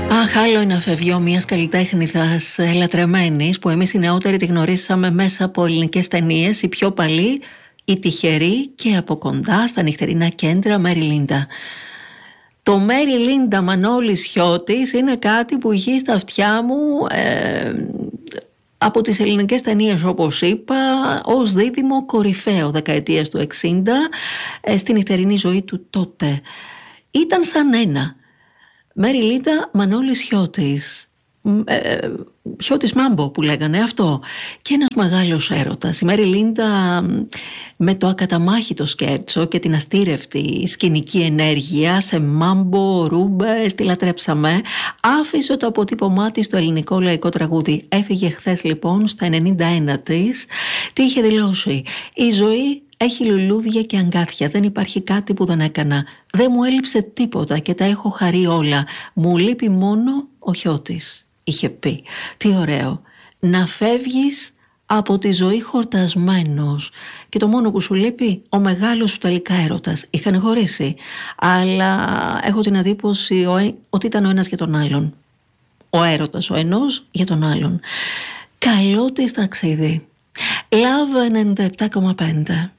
Αχ, άλλο ένα φευγιό μιας καλλιτέχνηδας λατρεμένης που εμείς οι νεότεροι τη γνωρίσαμε μέσα από ελληνικές ταινίες, η πιο παλή, η τυχερή και από κοντά στα νυχτερινά κέντρα Μέρι Λίντα. Το Μέρι Λίντα Μανώλης Χιώτης είναι κάτι που ηχεί στα αυτιά μου από τις ελληνικές ταινίες, όπως είπα, ως δίδυμο κορυφαίο δεκαετίας του 60 στη νυχτερινή ζωή του τότε. Ήταν σαν ένα. Μέρι Λίντα Μανώλης Χιώτης. Χιώτης Μάμπο που λέγανε αυτό. Και ένας μεγάλος έρωτας. Η Μέρι Λίντα με το ακαταμάχητο σκέρτσο και την αστήρευτη σκηνική ενέργεια σε Μάμπο, Ρούμπε, τη λατρέψαμε, άφησε το αποτύπωμά της στο ελληνικό λαϊκό τραγούδι. Έφυγε χθες λοιπόν στα 91 της. Τι είχε δηλώσει? Η ζωή έχει λουλούδια και αγκάθια. Δεν υπάρχει κάτι που δεν έκανα. Δεν μου έλειψε τίποτα και τα έχω χαρεί όλα. Μου λείπει μόνο ο Χιώτης, είχε πει. Τι ωραίο. Να φεύγεις από τη ζωή χορτασμένος. Και το μόνο που σου λείπει, ο μεγάλος σου τελικά έρωτας. Είχαν χωρίσει. Αλλά έχω την εντύπωση ότι ήταν ο ένας για τον άλλον. Ο έρωτας ο ενός για τον άλλον. Καλό της ταξίδι. Love 97,5.